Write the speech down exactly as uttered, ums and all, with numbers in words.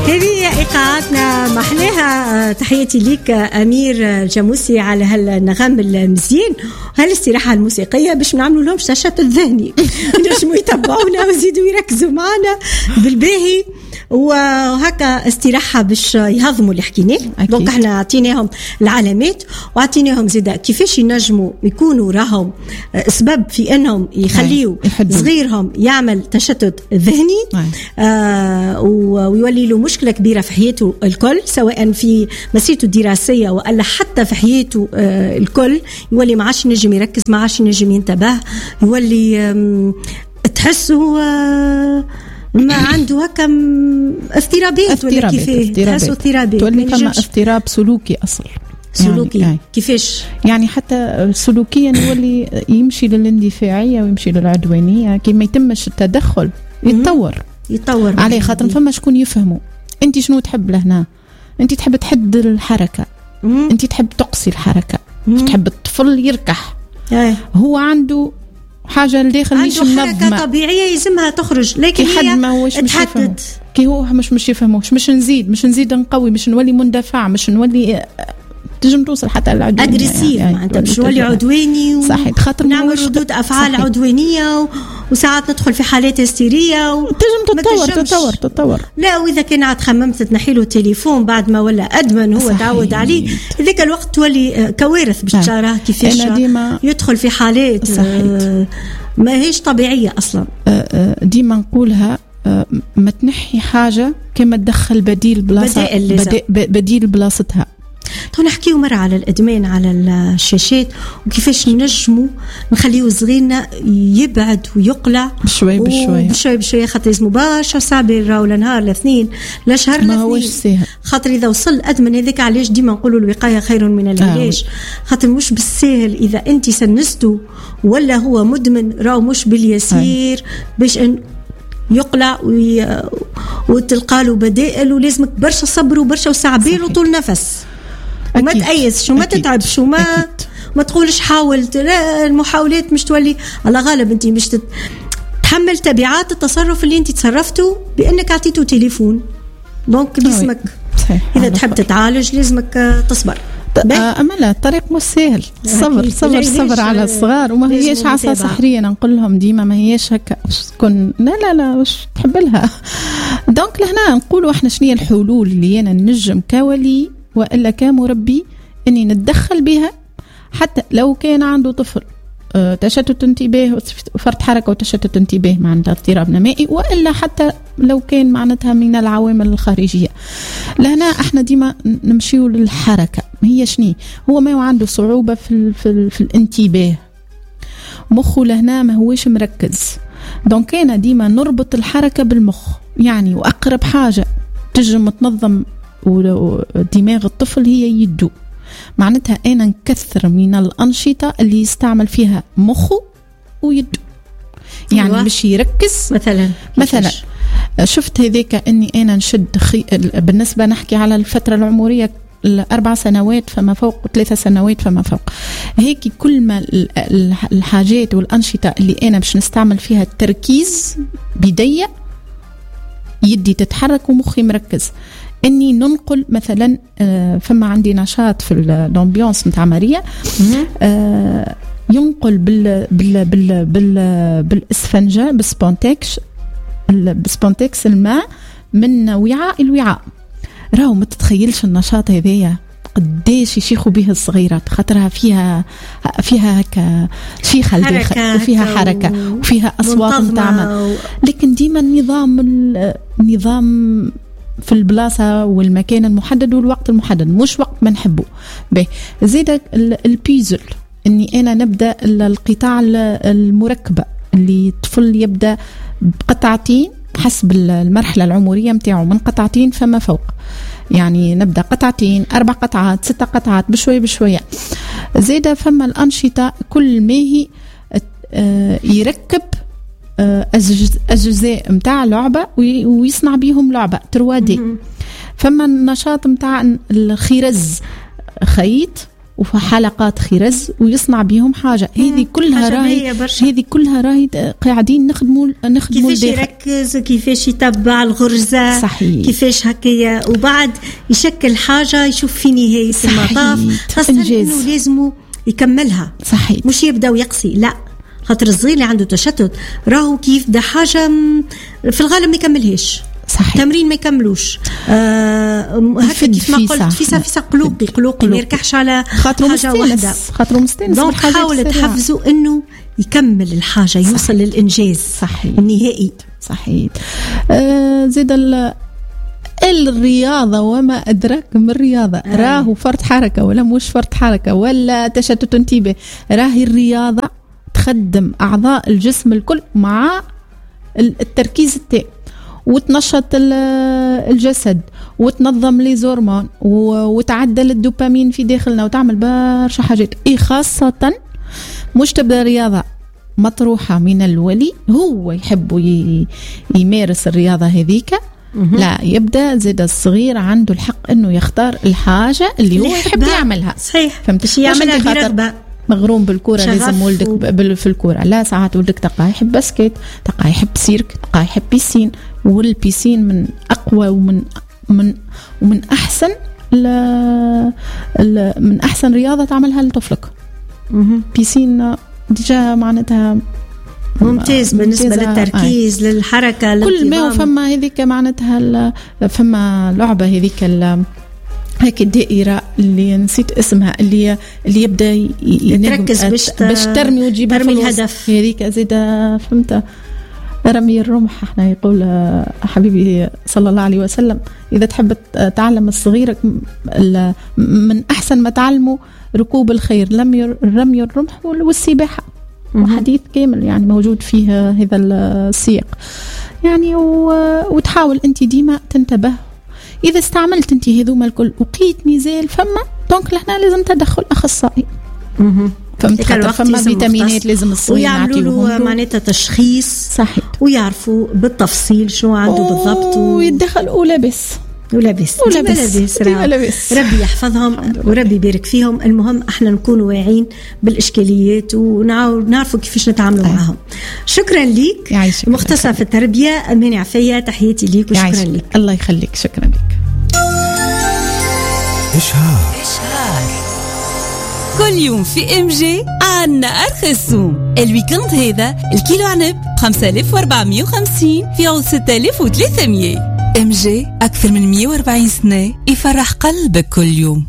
هذه إيقاعاتنا محلاها. تحياتي ليك أمير جاموسي على هالنغم المزيان وهالاستراحة الموسيقية باش نعملوا لهم تشتت ذهني نجموا يتبعونا ويزيدوا يركزوا معنا بالباهي وهكا استراحة باش يهضموا اللي حكيناه. دونك احنا عطيناهم العلامات وعطيناهم زيدا كيفاش ينجموا يكونوا راهم سبب في انهم يخليوا صغيرهم يعمل تشتت ذهني آه ويولي له مشكلة كبيرة في حياته الكل، سواء في مسيرته الدراسية ولا حتى في حياته آه الكل. يولي ما عادش ينجم يركز، ما عادش ينجم ينتبه، يولي تحسه آه ما عنده هكا اضطرابات ولا كيفاه تحسوا اضطرابات، تولي كما اضطراب سلوكي اصل سلوكي يعني كيفاش يعني حتى سلوكيا يولي يمشي للاندفاعية ويمشي للعدوانية كي ما يتمش التدخل يتطور يتطور عليه. خاطر فما شكون يفهموا انت شنو تحب لهنا، انت تحب تحد الحركة، انت تحب تقصي الحركة، تحب الطفل يركح، أي. هو عنده حاجة لداخل مش منظمة، عنده حركة طبيعية يلزمها تخرج، لكن هي ما هوش مش يفهمه كي هو مش مش يفهموش. مش نزيد مش نزيد نقوي، مش نولي مندفع، مش نولي تنجم توصل حتى للعدوانية أجريسيف يعني معناتها باش نولي عدواني و... صحيح. خاطر نعمل ردود أفعال صحيح. عدوانية و... وساعات ندخل في حالات هستيرية و... تنجم تتطور تتطور تتطور لا. وإذا كان عاد خممت تنحيله التليفون بعد ما ولا أدمن هو صحيح. تعود عليه ذاك الوقت تولي كوارث باش تراه كيفاش يدخل في حالات آه ما هيش طبيعية أصلا. ديما نقولها ما تنحي حاجة كما تدخل بديل بلاصة بديل, بديل بلاصتها. تو نحكيو مرة على الإدمان على الشاشات وكيفاش نجموا نخليه صغيرنا يبعد ويقلع بشوي بشوي بشوي بشوي. خاطر اسمه باشا صابر ولا نهار الاثنين لا شهر ما هوش سهل. خاطر إذا وصل أدمن هذاك علاش ديما نقولوا الوقاية خير من العلاج. آه. خاطر مش بالسهل إذا أنت سنسته ولا هو مدمن راو مش باليسير باش أن يقلع وي... وتلقى له بدائل، ولازمك برشا صبر وبرشا وسعبير وطول نفس وما تأيسش وما تتعبش وما ما تقولش حاولت. لا، المحاولات مش تولي على غالب انت مش تتحمل تبعات التصرف اللي انت تصرفته بانك اعطيته تليفون. دونك لازمك اذا تحب تتعالج لازمك تصبر. أما لا الطريق مش سهل. صبر صبر صبر على الصغار وما هيش عصا سحرية. نقول لهم ديما ما هيش هكا تكون لا لا لا وش تحب لها. دونك لهنا نقولوا احنا شنية الحلول اللي أنا نجم كولي وإلا كمربي أني نتدخل بها حتى لو كان عنده طفل أه تشتت انتباه وفرط حركة وتشتت انتباه معناتها اضطراب نمائي، وإلا حتى لو كان معناتها من العوامل الخارجية. لهنا احنا ديما نمشيو للحركة. هي شني هو ما عنده صعوبة في, ال في, ال في الانتباه، مخه لهنا ما هوش مركز. دونك أنا ديما نربط الحركة بالمخ يعني، وأقرب حاجة تجم تنظم ودماغ الطفل هي يدو. معناتها أنا نكثر من الأنشطة اللي يستعمل فيها مخه ويدو يعني أيوة. مش يركز مثلا مثلا شفت هذيك أني أنا نشد خي... بالنسبة نحكي على الفترة العمرية الأربع سنوات فما فوق ثلاثة سنوات فما فوق، هيك كل ما الحاجات والأنشطة اللي أنا مش نستعمل فيها التركيز بداية يدي تتحرك ومخي مركز. اني ننقل مثلا فما عندي نشاط في الامبيونس نتاع ماريا ينقل بال بال بال بال بالاسفنجه بالسبونتكس بالسبونتكس الماء من وعاء الوعاء. راهو ما تتخيلش النشاط هذايا قديش يشيخوا به الصغيرات، خاطرها فيها فيها هكا شيخه الداخل وفيها حركه وفيها اصوات نتاع، لكن ديما النظام النظام في البلاصة والمكان المحدد والوقت المحدد، مش وقت ما نحبه. به زيد البيزل اني انا نبدا القطاع المركبة اللي طفل يبدا بقطعتين حسب المرحلة العمرية متاعه، من قطعتين فما فوق يعني نبدا قطعتين اربع قطعات ستة قطعات بشوي بشوية. زيد فما الأنشطة كل ما هي يركب أجزاء متاع لعبة ويصنع بيهم لعبة تروادي. فما النشاط متاع الخرز خيط وفي حلقات خرز ويصنع بهم حاجة. هذه كلها راهي هذه كلها راهي قاعدين نخدموا نخدموا كيفاش يركز كيفاش يتبع الغرزة صحيح. كيفاش هكايا وبعد يشكل حاجة يشوف في نهاية المطاف خاصة إنه لازمه يكملها صحيح. مش يبدأ ويقصي لا خاطر الصغير اللي عنده تشتت راهو كيف ده حاجة في الغالب ما يكملهاش صحيح. تمرين ما يكملوش آه هكا كيف ما قلت فيسا فيسا قلوقي قلوقي ما يركحش على حاجة واحدة خاطر مستانس دونك حاول تحفزوا انه يكمل الحاجة يوصل صحيح. للإنجاز صحيح. النهائي صحيح. آه زيد الرياضة وما أدراك من الرياضة آه. راهو فرط حركة ولا مش فرط حركة ولا تشتت انتباه راهي الرياضة تخدم أعضاء الجسم الكل مع التركيز التام وتنشط الجسد وتنظم لي زورمون وتعدل الدوبامين في داخلنا وتعمل برشا حاجات. إيه خاصة مش تبدأ رياضة مطروحة من الولي هو يحب يمارس الرياضة هذيك لا يبدأ زيد الصغير عنده الحق إنه يختار الحاجة اللي, اللي هو يحب يعملها صحيح فهمت يعملها برغبة مغروم بالكرة لازم ولدك في الكرة لا ساعات ولدك تلقاه يحب باسكت تلقاه يحب سيرك تلقاه يحب بيسين والبيسين من أقوى ومن من ومن أحسن ل ل من أحسن رياضة تعملها لطفلك بيسين ديجا معناتها ممتاز بالنسبة للتركيز آه. للحركة كل ما فما هذيك معناتها فما لعبة هذيك هيك الدائرة اللي نسيت اسمها اللي اللي يبدأ يتركز باش باش ترمي وتجيب الهدف هذيك زيادة فهمت رمي الرمح احنا يقول حبيبي صلى الله عليه وسلم إذا تحب تعلم الصغير من أحسن ما تعلمه ركوب الخير لم رمي الرمح والسباحة حديث كامل يعني موجود فيه هذا السياق يعني وتحاول أنت ديما تنتبه إذا استعملت أنت هذوما الكل وقيت نزال فما دونك لهنا لازم تدخل أخصائي فهمت خاطر فما فيتامينات لازم الصغير نعطيهم ويعملوا معناتها تشخيص صحيح ويعرفوا بالتفصيل شو عنده بالضبط ويدخل ولابس ولابس ولابس ولابس ربي يحفظهم وربي يبارك فيهم. المهم احنا نكونوا واعيين بالاشكاليات ونعرفوا كيفاش نتعاملوا أيه. معهم. شكرا ليك مختصة في التربية أماني عفية تحياتي ليك وشكرا ليك. الله يخليك شكرا لك. إشهار كل يوم في ام جي عنا أرخص سوم. الويكند هذا الكيلو عنب خمسة آلاف وأربعمية وخمسين في عوض ستة آلاف وثلاثمية. ام جي أكثر من مية وأربعين سنة يفرح قلبك كل يوم.